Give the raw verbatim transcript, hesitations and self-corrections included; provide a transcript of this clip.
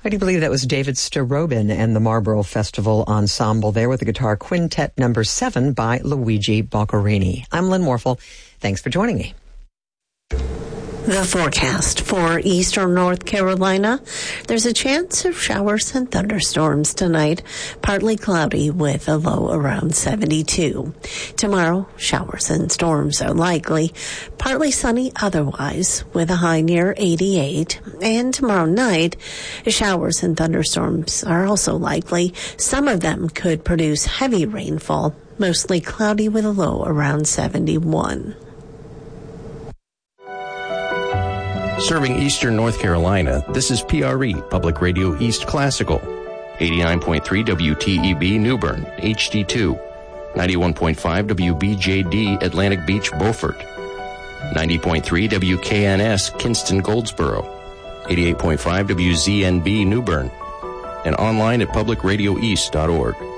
I do believe that was David Starobin and the Marlborough Festival Ensemble there with the guitar quintet number seven by Luigi Boccherini. I'm Lynn Morphle. Thanks for joining me. The forecast for eastern North Carolina. There's a chance of showers and thunderstorms tonight. Partly cloudy with a low around seventy-two. Tomorrow, showers and storms are likely. Partly sunny otherwise with a high near eighty-eight. And tomorrow night, showers and thunderstorms are also likely. Some of them could produce heavy rainfall. Mostly cloudy with a low around seventy-one. Serving eastern North Carolina, this is P R E, Public Radio East Classical. eighty-nine point three W T E B New Bern, H D two. ninety-one point five W B J D Atlantic Beach, Beaufort. ninety point three W K N S Kinston, Goldsboro. eighty-eight point five W Z N B New Bern. And online at public radio east dot org.